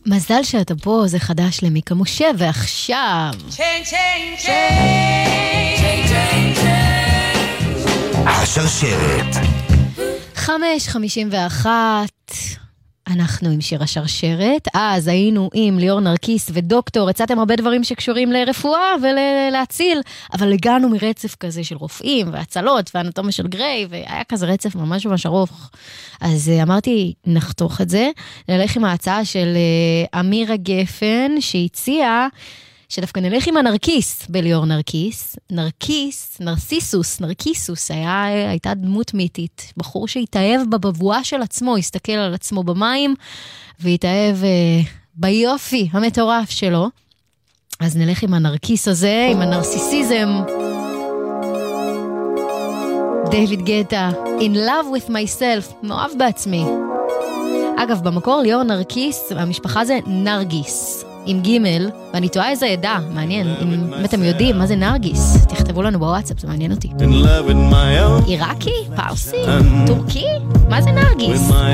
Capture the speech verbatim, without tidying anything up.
מזל שאתה פה, זה חדש למיקה משה, ועכשיו... השרשרת. חמש חמישים ואחת, אנחנו עם שיר השרשרת. אז היינו עם ליאור נרקיס ודוקטור, הצעתם הרבה דברים שקשורים לרפואה ולהציל, אבל הגענו מרצף כזה של רופאים והצלות ואנטומיה של גריי, והיה כזה רצף ממש ממש ארוך. אז אמרתי, נחתוך את זה, נלך עם ההצעה של אמירה גפן, שהציעה שדווקא נלך עם הנרקיס בליאור נרקיס. נרקיס, נרסיסוס, נרקיסוס, היה, הייתה דמות מיתית. בחור שהתאהב בבבואה של עצמו, הסתכל על עצמו במים, והתאהב אה, ביופי המטורף שלו. אז נלך עם הנרקיס הזה, עם הנרסיסיזם. דיוויד גטה, In Love with Myself, מאוהב בעצמי. אגב, במקור ליאור נרקיס, המשפחה זה נרגיס. עם גימל, ואני טועה איזה ידע, מעניין, אם אתם יודעים מה זה נרגיס, תכתבו לנו בוואטסאפ, זה מעניין אותי. עיראקי? פרסי? טורקי? מה זה נרגיס?